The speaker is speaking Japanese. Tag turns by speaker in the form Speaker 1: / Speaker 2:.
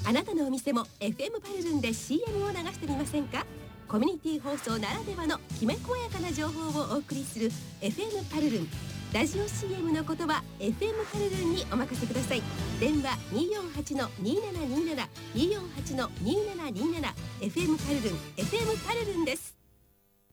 Speaker 1: あなたのお店も FM パルルンで CM を流してみませんか？コミュニティ放送ならではのきめ細やかな情報をお送りする FM パルルン。ラジオ CM の言葉 FM パルルンにお任せください。電話 248-2727 248-2727 FM パルルン FM パルルンです。